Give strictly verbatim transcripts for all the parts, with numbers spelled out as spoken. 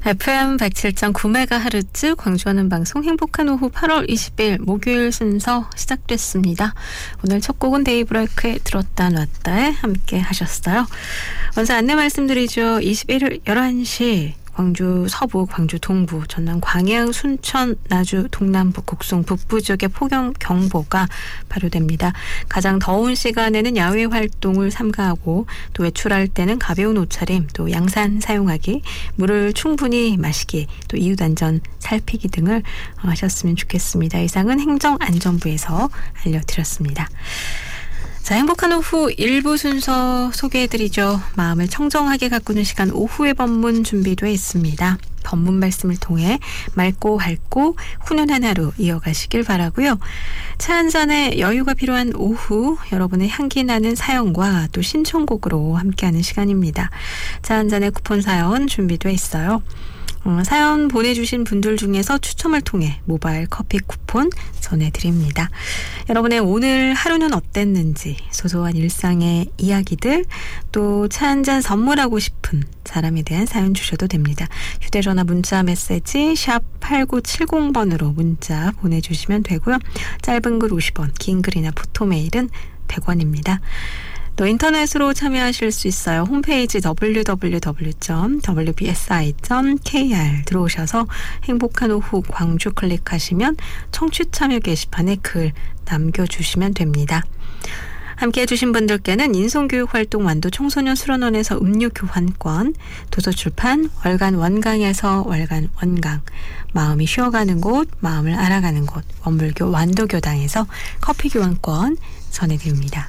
에프엠 백칠 점 구 메가헤르츠 광주하는 방송 행복한 오후 팔월 이십일 목요일 순서 시작됐습니다. 오늘 첫 곡은 데이브레이크의 들었다 놨다에 함께 하셨어요. 먼저 안내 말씀드리죠. 이십일일 열한 시 광주 서부, 광주 동부, 전남 광양, 순천, 나주, 동남부, 곡송 북부 지역에 폭염 경보가 발효됩니다. 가장 더운 시간에는 야외 활동을 삼가하고 또 외출할 때는 가벼운 옷차림, 또 양산 사용하기, 물을 충분히 마시기, 또 이웃 안전 살피기 등을 하셨으면 좋겠습니다. 이상은 행정안전부에서 알려드렸습니다. 자, 행복한 오후 일부 순서 소개해드리죠. 마음을 청정하게 가꾸는 시간 오후의 법문 준비되어 있습니다. 법문 말씀을 통해 맑고 밝고 훈훈한 하루 이어가시길 바라고요. 차 한 잔에 여유가 필요한 오후, 여러분의 향기 나는 사연과 또 신청곡으로 함께하는 시간입니다. 차 한 잔의 쿠폰 사연 준비되어 있어요. 어, 사연 보내주신 분들 중에서 추첨을 통해 모바일 커피 쿠폰 전해드립니다. 여러분의 오늘 하루는 어땠는지, 소소한 일상의 이야기들, 또 차 한잔 선물하고 싶은 사람에 대한 사연 주셔도 됩니다. 휴대전화 문자 메시지 샵 팔구칠공 번으로 문자 보내주시면 되고요. 짧은 글 오십 원, 긴 글이나 포토메일은 백 원입니다. 또 인터넷으로 참여하실 수 있어요. 홈페이지 더블유 더블유 더블유 점 더블유 비 에스 아이 점 케이 알 들어오셔서 행복한 오후 광주 클릭하시면 청취 참여 게시판에 글 남겨주시면 됩니다. 함께해 주신 분들께는 인성교육활동 완도 청소년 수련원에서 음료 교환권, 도서출판 월간 원강에서 월간 원강, 마음이 쉬어가는 곳, 마음을 알아가는 곳, 원불교 완도교당에서 커피 교환권 전해드립니다.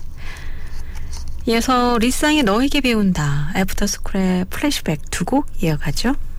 이어서 리쌍의 너에게 배운다, 애프터스쿨의 플래시백 두 곡 이어가죠.